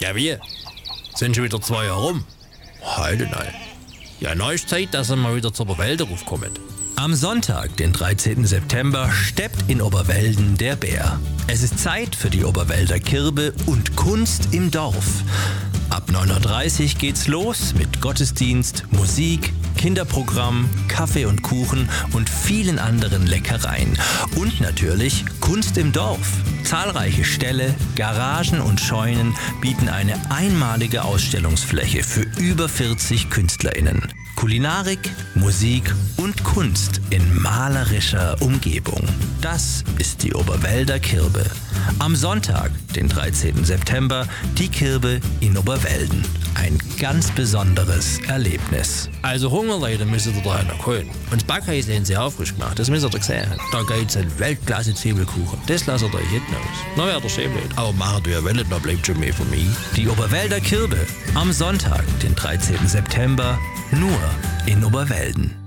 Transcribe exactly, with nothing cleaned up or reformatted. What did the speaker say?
Ja, wie? Sind schon wieder zwei Jahre rum? Heute nein. Ja, neu ist Zeit, dass er mal wieder zur Oberwälder raufkommt. Am Sonntag, den dreizehnten September, steppt in Oberwelden der Bär. Es ist Zeit für die Oberwälder Kirbe und Kunst im Dorf. Ab neun Uhr dreißig geht's los mit Gottesdienst, Musik, Kinderprogramm, Kaffee und Kuchen und vielen anderen Leckereien. Und natürlich Kunst im Dorf. Zahlreiche Ställe, Garagen und Scheunen bieten eine einmalige Ausstellungsfläche für über vierzig KünstlerInnen. Kulinarik, Musik und Kunst in malerischer Umgebung. Das ist die Oberwälder Kirbe. Am Sonntag, den dreizehnten September, die Kirbe in Oberwelden. Ein ganz besonderes Erlebnis. Also Hungerleute müssen ihr da noch holen. Und das Backhaus haben sie aufrisch gemacht, das müsst ihr doch sehen. Da gibt's einen Weltklasse-Zwiebelkuchen. Das lasst ihr euch hinten aus. Na, wäre der schön blöd. Aber machen wir wollt, da bleibt schon mehr von mir. Die Oberwälder Kirbe. Am Sonntag, den dreizehnten September, nur in Oberwelden.